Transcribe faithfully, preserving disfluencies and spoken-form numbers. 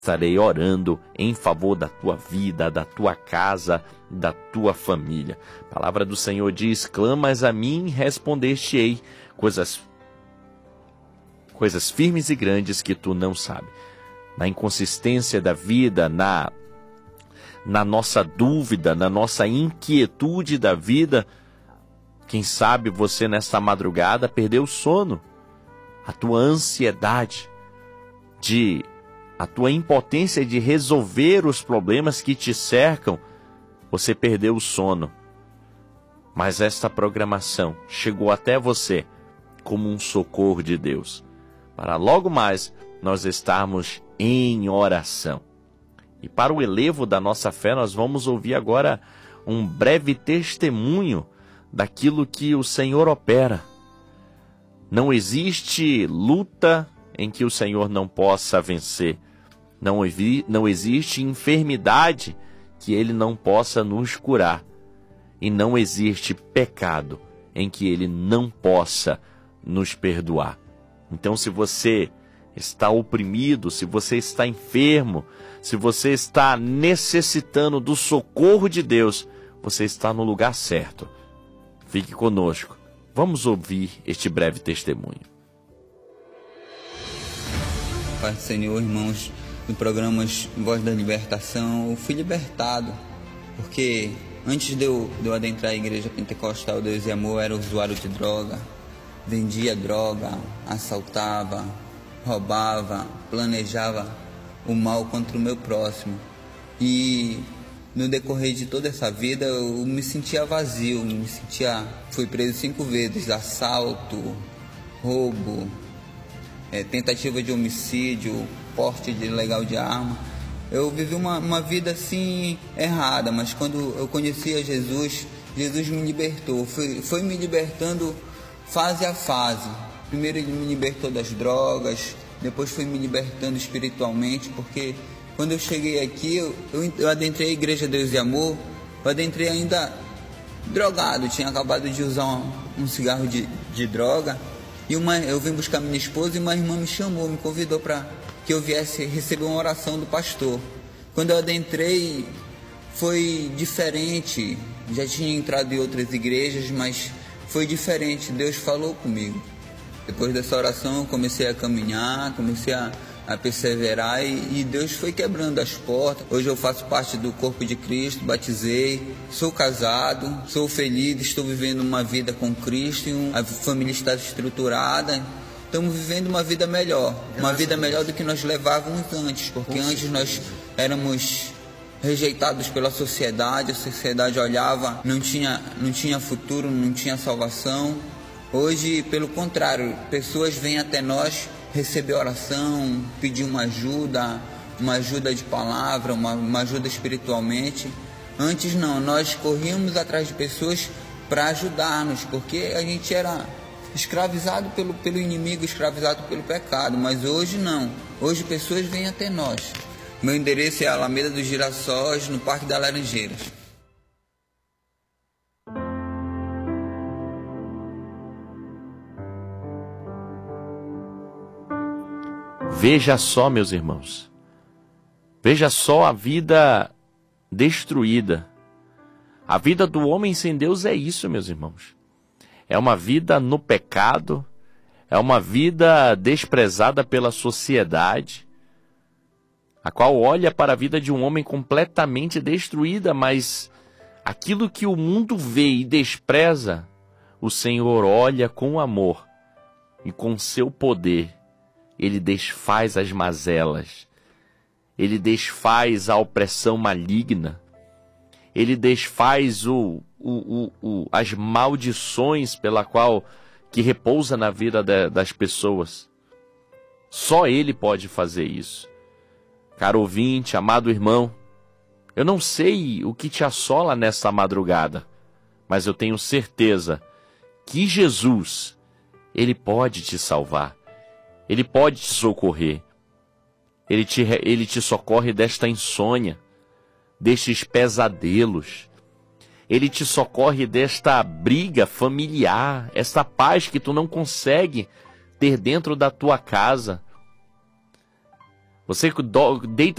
estarei orando em favor da tua vida, da tua casa, da tua família. A palavra do Senhor diz: clamas a mim e responder-te-ei coisas, coisas firmes e grandes que tu não sabes. Na inconsistência da vida, na, na nossa dúvida, na nossa inquietude da vida, quem sabe você nesta madrugada perdeu o sono, a tua ansiedade de a tua impotência de resolver os problemas que te cercam, você perdeu o sono. Mas esta programação chegou até você como um socorro de Deus, para logo mais nós estarmos em oração. E para o elevo da nossa fé, nós vamos ouvir agora um breve testemunho daquilo que o Senhor opera. Não existe luta em que o Senhor não possa vencer. Não, não existe enfermidade que Ele não possa nos curar. E não existe pecado em que Ele não possa nos perdoar. Então, se você está oprimido, se você está enfermo, se você está necessitando do socorro de Deus, você está no lugar certo. Fique conosco. Vamos ouvir este breve testemunho. Pai do Senhor, irmãos, no programa Voz da Libertação, eu fui libertado, porque antes de eu, de eu adentrar a igreja pentecostal Deus e Amor, eu era usuário de droga, vendia droga, assaltava, roubava, planejava o mal contra o meu próximo. E no decorrer de toda essa vida eu me sentia vazio, me sentia... Fui preso cinco vezes, assalto, roubo, é, tentativa de homicídio, porte de ilegal de arma. Eu vivi uma, uma vida assim errada, mas quando eu conheci a Jesus, Jesus me libertou, foi, foi me libertando fase a fase. Primeiro Ele me libertou das drogas, depois foi me libertando espiritualmente, porque quando eu cheguei aqui, eu, eu, eu adentrei a Igreja Deus e Amor, eu adentrei ainda drogado, tinha acabado de usar um, um cigarro de, de droga, e uma, eu vim buscar minha esposa e uma irmã me chamou, me convidou para que eu viesse receber uma oração do pastor. Quando eu adentrei, foi diferente, já tinha entrado em outras igrejas, mas foi diferente, Deus falou comigo. Depois dessa oração eu comecei a caminhar, comecei a, a perseverar e, e Deus foi quebrando as portas. Hoje eu faço parte do corpo de Cristo, batizei, sou casado, sou feliz, estou vivendo uma vida com Cristo, e a família está estruturada. Estamos vivendo uma vida melhor, uma vida melhor do que nós levávamos antes, porque antes nós éramos rejeitados pela sociedade, a sociedade olhava, não tinha, não tinha futuro, não tinha salvação. Hoje, pelo contrário, pessoas vêm até nós receber oração, pedir uma ajuda, uma ajuda de palavra, uma, uma ajuda espiritualmente. Antes não, nós corríamos atrás de pessoas para ajudar-nos, porque a gente era escravizado pelo, pelo inimigo, escravizado pelo pecado, mas hoje não. Hoje pessoas vêm até nós. Meu endereço é Alameda dos Girassóis, no Parque das Laranjeiras. Veja só, meus irmãos, veja só a vida destruída. A vida do homem sem Deus é isso, meus irmãos. É uma vida no pecado, é uma vida desprezada pela sociedade, a qual olha para a vida de um homem completamente destruída, mas aquilo que o mundo vê e despreza, o Senhor olha com amor e com seu poder. Ele desfaz as mazelas, Ele desfaz a opressão maligna, Ele desfaz o, o, o, o, as maldições pela qual que repousa na vida de, das pessoas. Só Ele pode fazer isso. Caro ouvinte, amado irmão, eu não sei o que te assola nessa madrugada, mas eu tenho certeza que Jesus, Ele pode te salvar. Ele pode te socorrer. Ele te, ele te socorre desta insônia, destes pesadelos. Ele te socorre desta briga familiar, esta paz que tu não consegue ter dentro da tua casa. Você deita